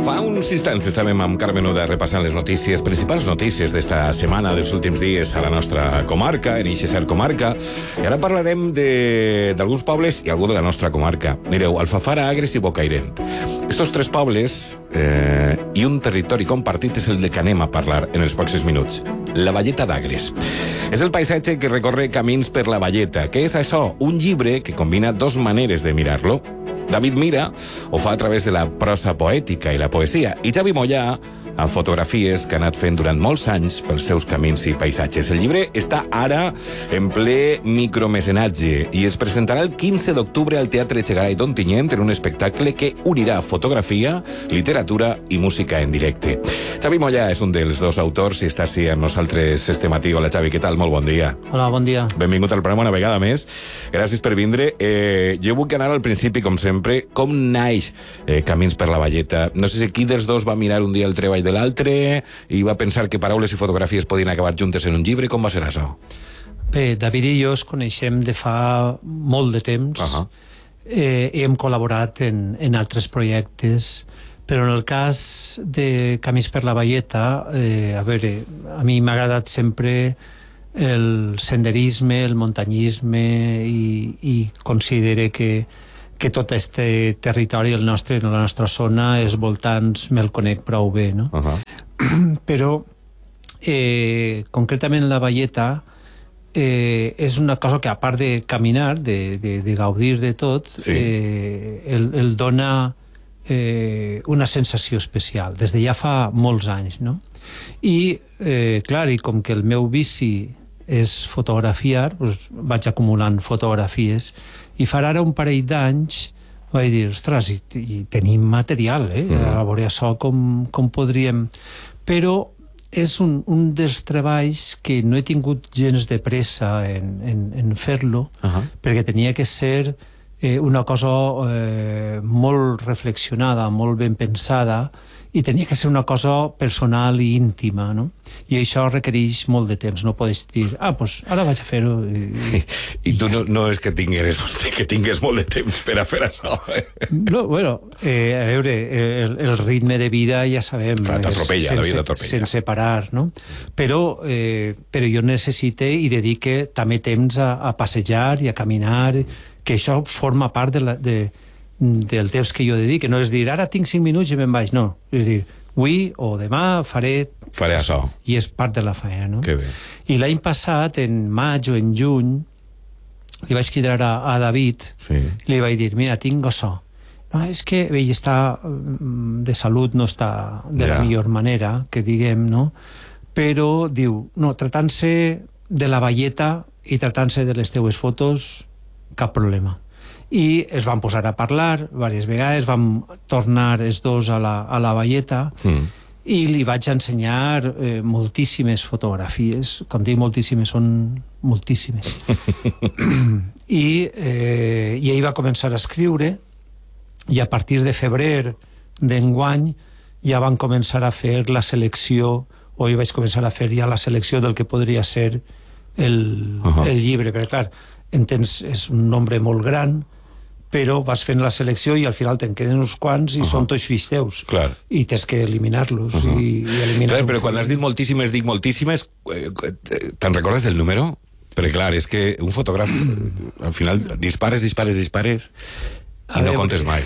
Fa uns instants estàvem amb Carmen Oda repassant les notícies, principals notícies d'esta setmana, dels últims dies a la nostra comarca, en eixa cert comarca, i ara parlarem d'alguns pobles i algú de la nostra comarca. Mireu, Alfafara, Agres i Bocairent. Estos tres pobles i un territori compartit és el de que anem a parlar en els pròxims minuts. La Valleta d'Agres. És el paisatge que recorre camins per la Valleta. Què és això? Un llibre que combina dos maneres de mirar-lo. David Mira ho fa a través de la prosa poètica i la poesia, i Xavi Mollà amb fotografies que ha anat fent durant molts anys pels seus camins i paisatges. El llibre està ara en ple micromecenatge i es presentarà el 15 d'octubre al Teatre Chegaray d'Ontinyent en un espectacle que unirà fotografia, literatura i música en directe. Xavi Mollà és un dels dos autors i està així amb nosaltres este matí. Hola, Xavi, què tal? Molt bon dia. Hola, bon dia. Benvingut al programa una vegada més. Gràcies per vindre. Jo vull anar al principi, com sempre. Com naix Camins per la Valleta? No sé si qui dels dos va mirar un dia el treball de l'altre i va pensar que paraules i fotografies podien acabar juntes en un llibre. Com va ser això? Bé, David i jo es coneixem de fa molt de temps. Hem col·laborat en altres projectes, però en el cas de Camins per la Valleta, a mi m'ha agradat sempre el senderisme, el muntanyisme, i considero que tot este territori, la nostra zona, els voltants, me'l conec prou bé, no? Però, concretament la Valleta, és una cosa que, a part de caminar, de gaudir de tot, el dona una sensació especial, des de ja fa molts anys, no? I, clar, i com que el meu vici és fotografiar, doncs vaig acumulant fotografies, i farà ara un parell d'anys vaig dir, ostres, i tenim material, a veure això com podríem... Però és un dels treballs que no he tingut gens de pressa en fer-lo, perquè tenia que ser una cosa molt reflexionada, molt ben pensada, i tenia que ser una cosa personal i íntima, no? I això requereix molt de temps. No pots dir, doncs ara vaig a fer-ho. I tu no és que tingues molt de temps per a fer això. No, bueno, a veure, el ritme de vida ja sabem. Clar, t'atropella, la vida t'atropella. Sense parar, no? Però jo necessite i dedique també temps a passejar i a caminar, que això forma part del temps que jo dedico. No és dir, ara tinc 5 minuts i me'n vaig, no. És dir, avui o demà faré això. I és part de la feina, no? Que bé. I l'any passat, en maig o en juny, li vaig cridar a David, li vaig dir, mira, tinc això. No, és que ell està de salut, no està de la millor manera, que diguem, no? Però diu, no, tratant-se de la Valleta i tratant-se de les teues fotos, cap problema. I es van posar a parlar diverses vegades, vam tornar els dos a la Valleta, i li vaig ensenyar moltíssimes fotografies. Quan dic moltíssimes, són moltíssimes. I ell va començar a escriure, i a partir de febrer d'enguany ja van començar a fer la selecció, o jo vaig començar a fer ja la selecció del que podria ser el llibre, perquè clar, entens, és un nombre molt gran, però vas fent la selecció i al final te'n queden uns quants i són tots fills teus. Clar. I tens que eliminar-los. Clar, però quan has dit moltíssimes, dic moltíssimes, te'n recordes del número? Perquè clar, és que un fotògraf al final dispares i no comptes mai.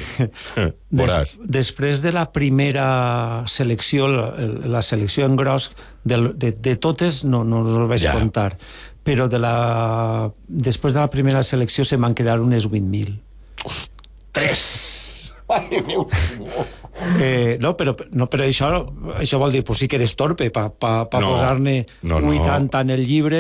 Després de la primera selecció, la selecció en gros, de totes no us ho vaig contar, però després de la primera selecció se m'han quedat unes 20.000. Ostres! Ai, Déu senyor! No, però això vol dir, pues sí que eres torpe, per posar-ne 80 en el llibre...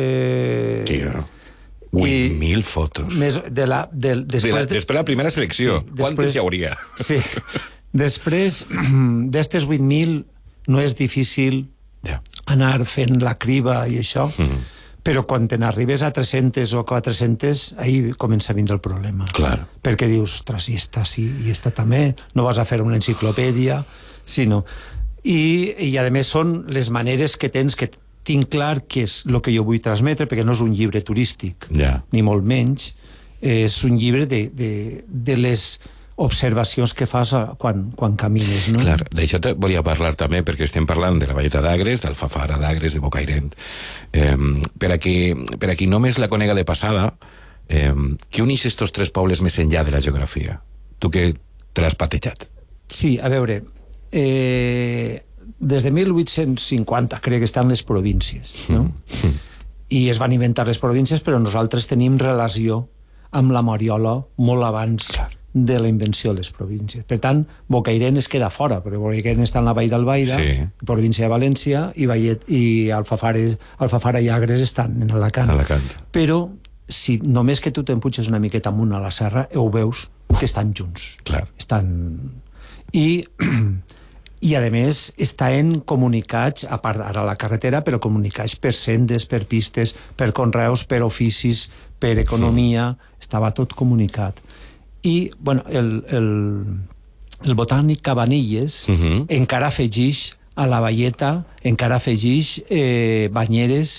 Tia, 8.000 fotos. Després de la primera selecció, quantes hi hauria? Sí, després d'estes 8.000 no és difícil anar fent la criba i això, però quan te n'arribes a 300 o 400, ahir comença a vindre el problema. Clar. Perquè dius, ostres, i esta sí, i esta també, no vas a fer una enciclopèdia, sinó... I a més són les maneres que tens, que tinc clar que és el que jo vull transmetre, perquè no és un llibre turístic, ni molt menys, és un llibre de les observacions que fas quan camines, no? Clar, d'això volia parlar també, perquè estem parlant de la Valleta d'Agres, d'Alfafara d'Agres, de Bocairent. Per a qui només la conega de passada, què uneix estos tres pobles més enllà de la geografia? Tu que te l'has patejat. Sí, a veure, des de 1850 crec que estan les províncies, no? I es van inventar les províncies, però nosaltres tenim relació amb la Mariola molt abans de la invenció de les províncies. Per tant, Bocairent es queda fora, perquè Bocairent està en la Vall d'Albaida, província de València, i Alfafara i Agres estan en Alacant. Però si només que tu te'n puges una miqueta amunt a la serra, ho veus que estan junts. I a més estan comunicats, a part ara la carretera, però comunicats per sendes, per pistes, per conreus, per oficis, per economia, estava tot comunicat. I, bueno, el botànic Cabanilles encara afegeix a la Valleta, encara afegeix Banyeres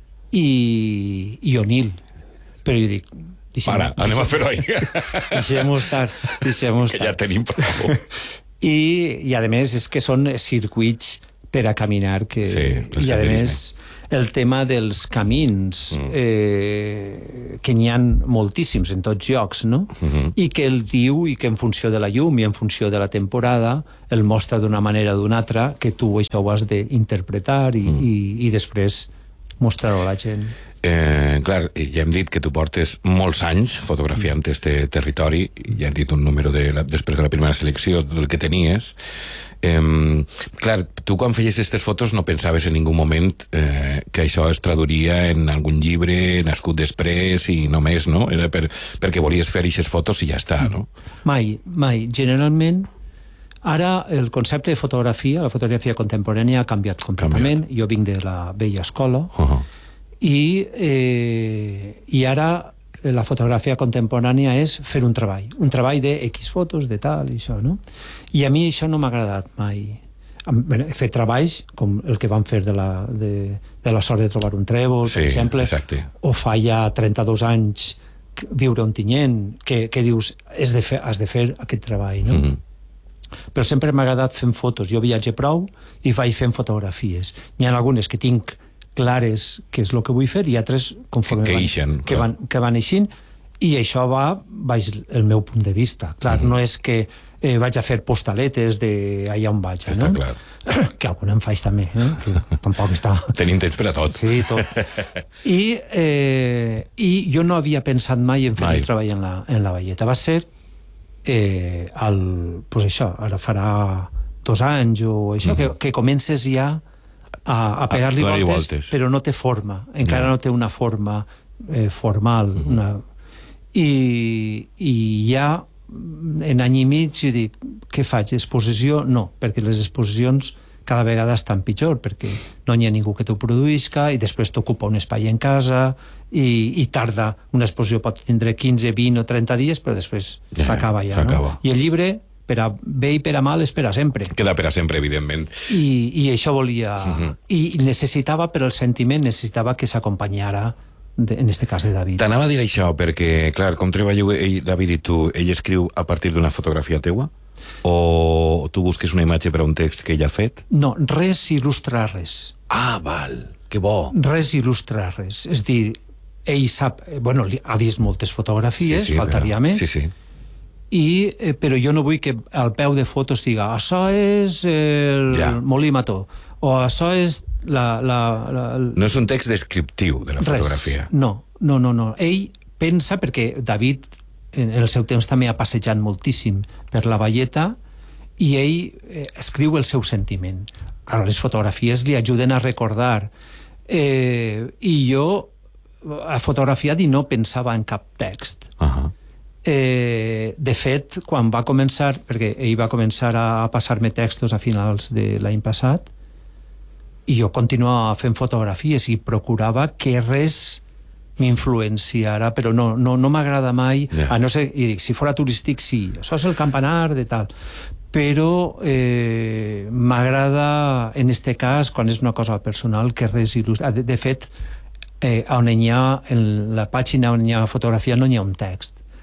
i Onil. Però jo dic... Para, anem a fer-ho ahir. Deixem-ho estar. Que ja tenim prou. I a més és que són circuits per a caminar i a més el tema dels camins que n'hi ha moltíssims en tots llocs, no? I que el diu i que en funció de la llum i en funció de la temporada el mostra d'una manera o d'una altra, que tu això ho has d'interpretar i després mostrar-ho a la gent. Clar, ja hem dit que tu portes molts anys fotografiant este territori, ja hem dit un número després de la primera selecció del que tenies. Clar, tu quan feies aquestes fotos no pensaves en ningú moment que això es traduiria en algun llibre nascut després i només, no? Era perquè volies fer aquestes fotos i ja està, no? Mai. Generalment, ara el concepte de fotografia, la fotografia contemporània ha canviat completament. Jo vinc de la vella escola i ara la fotografia contemporània és fer un treball de X fotos, de tal, i això, no? I a mi això no m'ha agradat mai. He fet treballs, com el que vam fer de la sort de trobar un trèvol, per exemple, o fa ja 32 anys viure on tinyent, que dius, has de fer aquest treball, no? Però sempre m'ha agradat fent fotos. Jo viatge prou i vaig fent fotografies. N'hi ha algunes que tinc clares què és el que vull fer i altres que van eixint, i això va baix el meu punt de vista. Clar, no és que vaig a fer postaletes d'allà on vaig, no? Clar. Que alguna em faig també, que tampoc està... Tenim temps per a tot. Sí, tot. I jo no havia pensat mai en fer un treball en la Valleta. Va ser pues això, ara farà 2 anys o això, que comences ja a pegar-li voltes, però no té forma, encara no té una forma formal. I ja en any i mig jo dic, què faig? Exposició? No, perquè les exposicions cada vegada estan pitjor, perquè no hi ha ningú que t'ho produïsca i després t'ocupa un espai en casa i tarda. Una exposició pot tindre 15, 20 o 30 dies, però després s'acaba ja, no? I el llibre, per a bé i per a mal, és per a sempre. Queda per a sempre, evidentment. I això volia... I necessitava, per el sentiment, necessitava que s'acompanyara, en este cas de David. T'anava a dir això, perquè, clar, com treballeu David i tu, ell escriu a partir d'una fotografia teua? O tu busques una imatge per a un text que ell ha fet? No, res il·lustra res. Ah, val, que bo. Res il·lustra res. És dir, ell sap... Bueno, ha vist moltes fotografies, faltaria més. Però jo no vull que al peu de fotos diga això és el Molí Mató, o això és No és un text descriptiu de la fotografia. No. Ell pensa, perquè David en el seu temps també ha passejat moltíssim per la Valleta, i ell escriu el seu sentiment. Ara, les fotografies li ajuden a recordar. I jo a fotografiat i no pensava en cap text. De fet, quan va començar, perquè ell va començar a passar-me textos a finals de l'any passat, i jo continuava fent fotografies i procurava que res m'influenciara, però no m'agrada mai, a no ser, i dic, si fora turístic sí, això és el campanar de tal, però m'agrada en este cas, quan és una cosa personal, que res il·lustra. De fet, on hi ha, en la pàgina on hi ha fotografia no hi ha un text.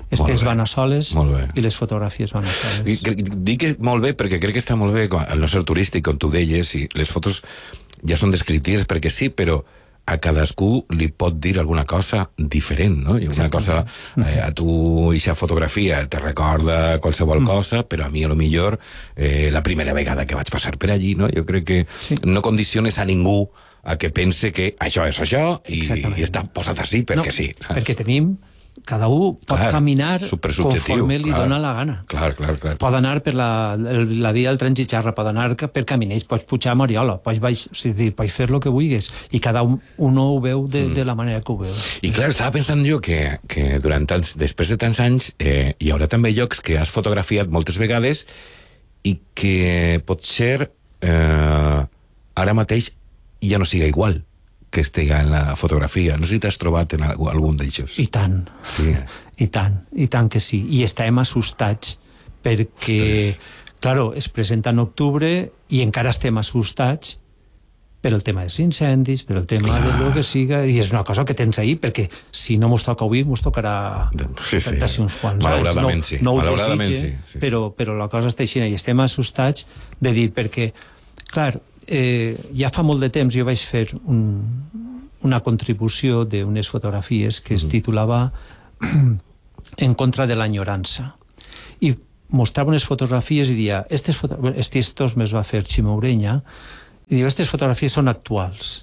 Estes van a soles i les fotografies van a soles. Dic molt bé perquè crec que està molt bé el no ser turístic, com tu deies, i les fotos ja són descriptives perquè sí, però a cadascú li pot dir alguna cosa diferent, no? I una cosa, a tu eixa fotografia te recorda qualsevol cosa, però a mi a lo millor la primera vegada que vaig passar per allí, no? Jo crec que no condiciones a ningú a que pense que això és això i està posat així perquè sí. Perquè tenim... Cada un pot caminar conforme li dona la gana. Clar. Pot anar per la via del tren Gitxarra, pot anar per Caminells, pots pujar a Mariola, pots fer el que vulguis, i cada un ho veu de la manera que ho veu. I clar, estava pensant jo que després de tants anys hi haurà també llocs que has fotografiat moltes vegades i que potser ara mateix ja no siga igual que estiga en la fotografia. No sé si t'has trobat en algun d'aixòs. I tant. Sí. I tant que sí. I estem assustats perquè, claro, es presenta en octubre i encara estem assustats per el tema dels incendis, per el tema de lo que siga, i és una cosa que tens ahir, perquè si no mos toca avui, mos tocarà d'ací uns quants anys. Malauradament sí. No ho desitge, però la cosa està així, i estem assustats de dir, perquè, clar, ja fa molt de temps jo vaig fer una contribució d'unes fotografies que es titulava En contra de l'enyorança, i mostrava unes fotografies i dia, estos me'ls va fer Ximo Ureña, i diu, aquestes fotografies són actuals,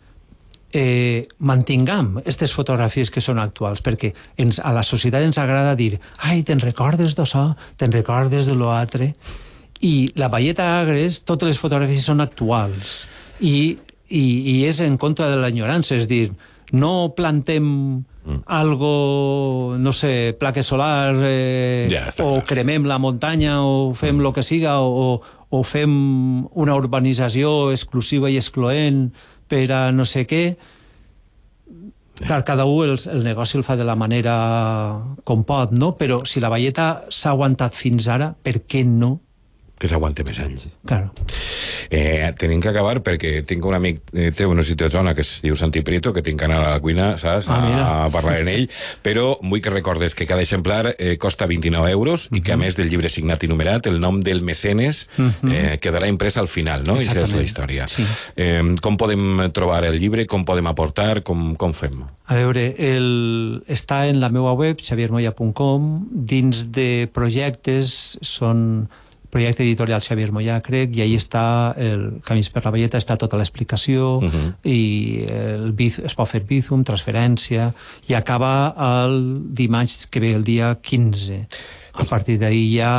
mantingam aquestes fotografies que són actuals, perquè a la societat ens agrada dir, ai, te'n recordes d'això, te'n recordes de l'altre. I la Valleta Agres, totes les fotografies són actuals i és en contra de l'enyorança, és dir, no plantem algo, no sé, plaques solars o cremem la muntanya o fem el que siga o fem una urbanització exclusiva i excloent per a no sé què. Clar, cada un el negoci el fa de la manera com pot, no? Però si la Valleta s'ha aguantat fins ara, per què no que s'aguante més anys. Claro. Tenim que acabar perquè tinc un amic teu en una ciutat zona que es diu Santi Prieto, que tinc que anar a la cuina, saps? A parlar amb ell, però vull que recordes que cada exemplar costa 29 euros i que a més del llibre signat i numerat, el nom del mecenes quedarà imprès al final, no? I això és la història. Com podem trobar el llibre? Com podem aportar? Com fem? A veure, està en la meva web, xaviermoya.com, dins de projectes són projecte editorial Xavier Moya, crec, i ahí està el Camins per la Valleta, està tota l'explicació i es pot fer Bizum, transferència, i acaba el dimarts que ve el dia 15. A partir d'ahí ja...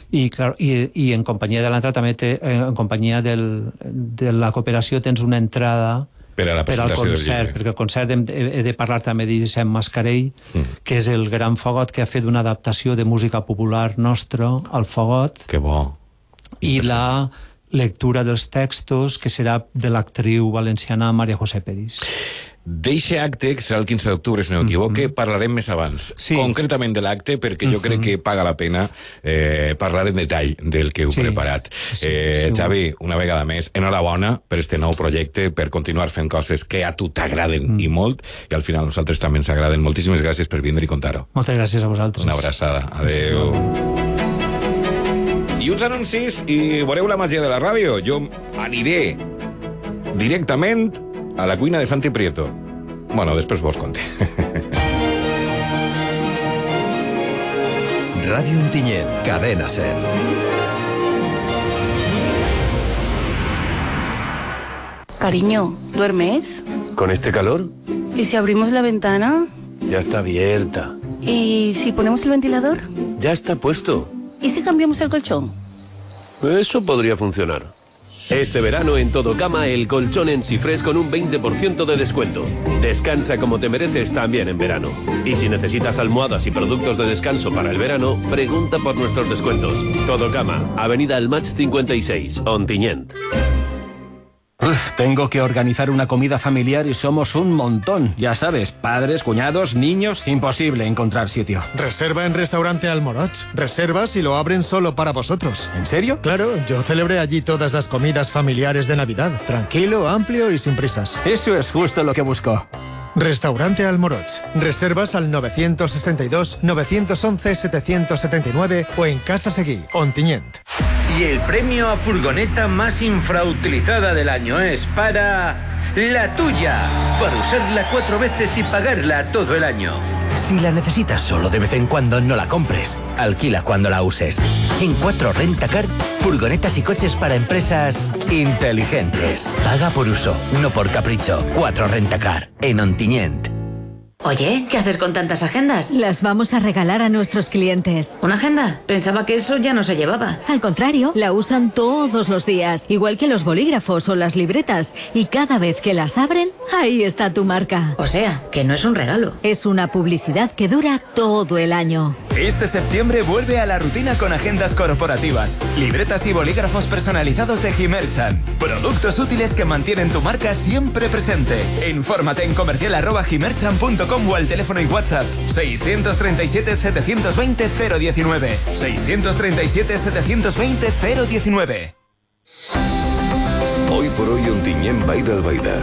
I en companyia de l'entrada també en companyia de la cooperació tens una entrada per al concert, perquè el concert he de parlar també d'Issem Mascarell, que és el gran fagot que ha fet una adaptació de música popular nostra al fagot. Que bo. I la lectura dels textos, que serà de l'actriu valenciana María José Peris. D'eixe acte, que serà el 15 d'octubre, si no m'equivoque, parlarem més abans. Concretament de l'acte, perquè jo crec que paga la pena parlar en detall del que heu preparat. Xavi, una vegada més, enhorabona per este nou projecte, per continuar fent coses que a tu t'agraden i molt, i al final nosaltres també ens agraden. Moltíssimes gràcies per vindre i contar-ho. Moltes gràcies a vosaltres. Una abraçada. Adéu. I uns anuncis i veureu la màgia de la ràdio. Jo aniré directament a la cuina de Santi Prieto. Bueno, després vos conté. Radio Ontinyent, Cadena Ser. Cariño, ¿duermes? ¿Con este calor? ¿Y si abrimos la ventana? Ya está abierta. ¿Y si ponemos el ventilador? Ya está puesto. ¿Y si cambiamos el colchón? Eso podría funcionar. Este verano en Todo Cama, el colchón en Sifres con un 20% de descuento. Descansa como te mereces también en verano. Y si necesitas almohadas y productos de descanso para el verano, pregunta por nuestros descuentos. Todo Cama, Avenida El Match 56, Ontinyent. Tengo que organizar una comida familiar y somos un montón. Ya sabes, padres, cuñados, niños... Imposible encontrar sitio. Reserva en Restaurante Almoroch. Reservas y lo abren solo para vosotros. ¿En serio? Claro, yo celebré allí todas las comidas familiares de Navidad. Tranquilo, amplio y sin prisas. Eso es justo lo que busco. Restaurante Almoroch. Reservas al 962 911 779 o en Casa Seguí, Ontinyent. Y el premio a furgoneta más infrautilizada del año es para... La tuya, para usarla 4 veces y pagarla todo el año. Si la necesitas solo de vez en cuando, no la compres. Alquila cuando la uses. En 4 Rentacar, furgonetas y coches para empresas inteligentes. Paga por uso, no por capricho. 4 Rentacar, en Ontinyent. Oye, ¿qué haces con tantas agendas? Las vamos a regalar a nuestros clientes. ¿Una agenda? Pensaba que eso ya no se llevaba. Al contrario, la usan todos los días, igual que los bolígrafos o las libretas. Y cada vez que las abren, ahí está tu marca. O sea, que no es un regalo. Es una publicidad que dura todo el año. Este septiembre vuelve a la rutina con agendas corporativas, libretas y bolígrafos personalizados de Himerchan. Productos útiles que mantienen tu marca siempre presente. Infórmate en comercial@himerchan.com o al teléfono y WhatsApp 637 720 019. 637 720 019. Hoy por hoy Ontinyent Baida Albaida.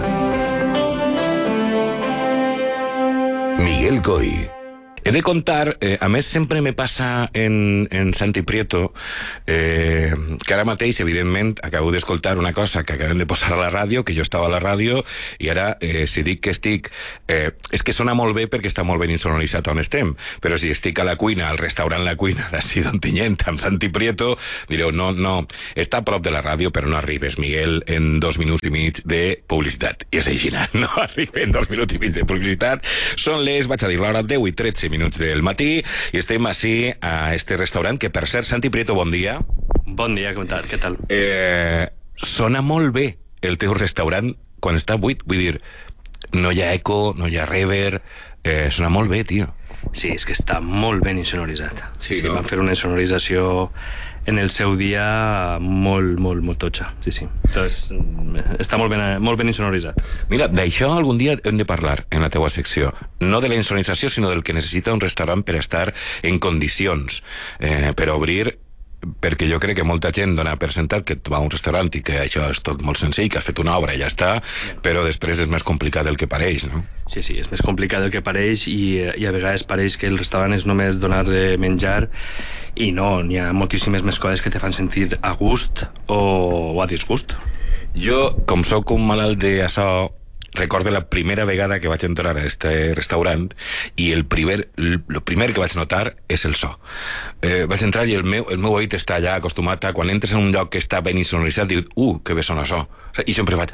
Miguel Coy. He de contar, a més sempre me passa en Santi Prieto, que ara mateix, evidentment, acabo d'escoltar una cosa que acabem de posar a la ràdio, que jo estava a la ràdio, i ara, si dic que estic... és que sona molt bé perquè està molt ben insonoritzat on estem, però si estic a la cuina, al restaurant La Cuina d'ací d'Ontinyent, amb Santi Prieto, direu, no, està a prop de la ràdio, però no arribes, Miguel, en 2 minuts i mig de publicitat. I és així, no arriben 2 minuts i mig de publicitat. Són les, vaig a dir l'hora, 10 i 13 minuts del matí i estem així a este restaurant que, per cert, Santi Prieto, bon dia. Bon dia, què tal? Sona molt bé el teu restaurant quan està buit, vull dir, no hi ha eco, no hi ha reverb, sona molt bé, tio. Sí, és que està molt ben insonoritzat. Sí, no? Van fer una insonorització en el seu dia molt totxa. Sí. Entonces, està molt ben insonoritzat. Mira, d'això algun dia hem de parlar en la teua secció. No de la insonorització, sinó del que necessita un restaurant per estar en condicions, per obrir, perquè jo crec que molta gent dona per sentat que tu vas a un restaurant i que això és tot molt senzill, que has fet una obra i ja està, però després és més complicat del que pareix, no? Sí, és més complicat del que pareix i a vegades pareix que el restaurant és només donar de menjar i no, n'hi ha moltíssimes més coses que te fan sentir a gust o a disgust. Jo, com sóc un malalt d'això, recordo la primera vegada que vaig entrar a este restaurant i el primer que vaig notar és el so. Vaig entrar i el meu oït està allà acostumat a, quan entres en un lloc que està ben insonoritzat, dius, que bé sona això. I sempre faig,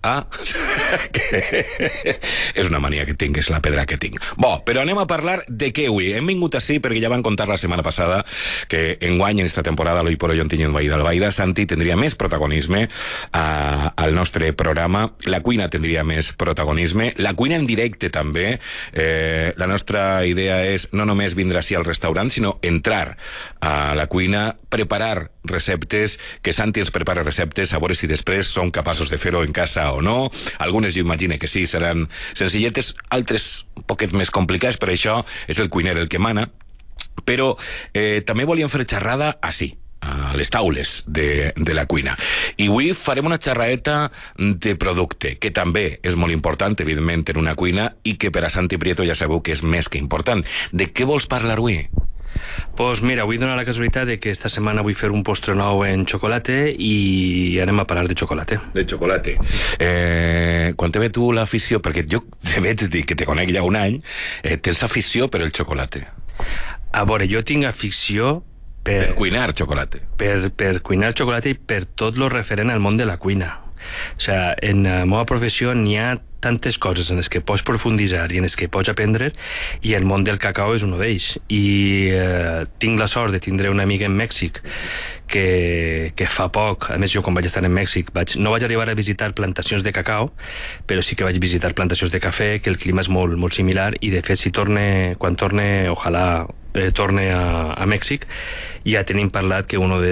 és una mania que tinc, és la pedra que tinc. Però anem a parlar de què avui. Hem vingut així perquè ja van contar la setmana passada que enguany, en esta temporada, l'Hoy por Hoy Ontinyent Baida Albaida, Santi tindria més protagonisme al nostre programa, la cuina tindria més protagonisme, la cuina en directe també. La nostra idea és no només vindre així al restaurant, sinó entrar a la cuina, preparar receptes, que Santi ens prepara receptes, a veure si després som capaços de fer-ho en casa o no. Algunes jo imagino que sí, seran senzilletes, altres un poquet més complicades, per això és el cuiner el que mana. Però també volíem fer xerrada així, a les taules de la cuina. I avui farem una xerradeta de producte, que també és molt important, evidentment, en una cuina, i que per a Santi Prieto ja sabeu que és més que important. De què vols parlar avui? Pues mira, avui dona la casualitat de que esta setmana vull fer un postre nou en xocolate i anem a parlar de xocolate. De xocolate. Quan te ve tu l'afició, perquè jo te veig dir que te conec ja un any, tens afició per el xocolate. A veure, jo tinc afició per cuinar xocolate. Per cuinar xocolate i per tot lo referent al món de la cuina. O sigui, en la meva professió n'hi ha tantes coses en les que pots profunditzar i en les que pots aprendre, i el món del cacau és un d'ells. I tinc la sort de tindre una amiga en Mèxic que fa poc, a més jo quan vaig estar en Mèxic no vaig arribar a visitar plantacions de cacau, però sí que vaig visitar plantacions de cafè, que el clima és molt similar, i de fet quan torne, ojalà torne a Mèxic, ja tenim parlat que una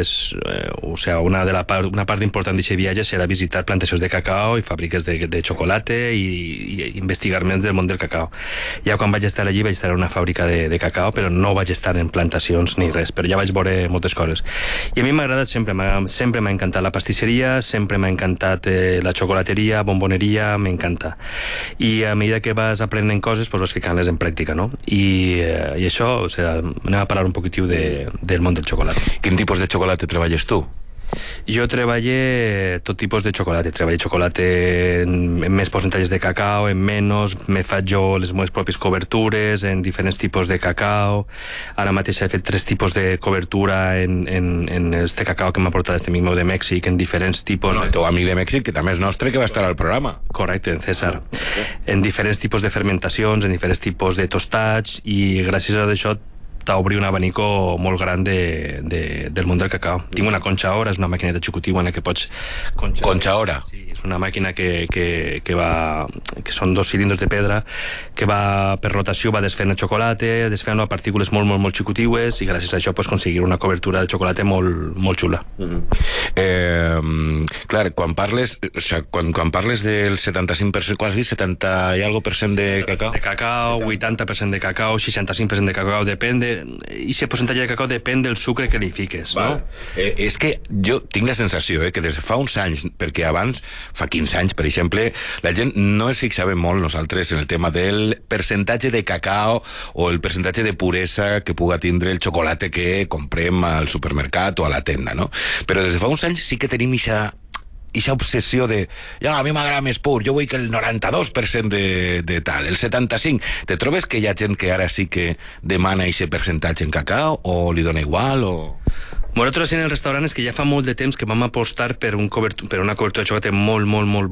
part important d'aquest viatge serà visitar plantacions de cacau i fàbriques de xocolate i investigar més del món del cacao. Ja quan vaig estar allí vaig estar en una fàbrica de cacao, però no vaig estar en plantacions ni res, però ja vaig veure moltes coses. I a mi m'ha agradat sempre m'ha encantat la pastisseria, sempre m'ha encantat la xocolateria, bomboneria, m'encanta. I a mesura que vas aprenent coses, pues vas ficant-les en pràctica, no? I això, o sigui, anem a parlar un poquitiu del món del xocolat. Quin tipus de xocolata treballes tu? Jo treballo tot tipus de xocolata. Treballo xocolata en més percentatges de cacao, en menys, me faig jo les meves pròpies cobertures en diferents tipus de cacao. Ara mateix he fet 3 tipus de cobertura en este cacao que m'ha portat este amic meu de Mèxic, en diferents tipus... No, el teu amic de Mèxic, que també és nostre, que va estar al programa. Correcte, en César. En diferents tipus de fermentacions, en diferents tipus de tostats, i gràcies a això t'obri un abanico molt gran del món del cacao. Tinc una conchaora, és una màquina de xucutiu en la que pots... Conchaora? Sí, és una màquina que va... que són 2 cilindres de pedra, que va per rotació, va desfent el xocolata, desfent partícules molt, molt, molt xicutiues, i gràcies a això pots aconseguir una cobertura de xocolata molt, molt xula. Clar, quan parles del 75%, quan has dit 70 i algo % de cacao? De cacao, 80% de cacao, 65% de cacao, depèn i aquest percentatge de cacao depèn del sucre que li fiques, no? És que jo tinc la sensació que des de fa uns anys, perquè abans, fa 15 anys, per exemple, la gent no es fixava molt nosaltres en el tema del percentatge de cacao o el percentatge de puresa que puga tindre el xocolata que comprem al supermercat o a la tenda, no? Però des de fa uns anys sí que tenim eixa obsessió de, a mi m'agrada més pur, jo vull que el 92% de tal, el 75%. Te trobes que hi ha gent que ara sí que demana aquest percentatge en cacao o li dona igual o... Nosaltres en el restaurant és que ja fa molt de temps que vam apostar per una cobertura de xocolata molt, molt, molt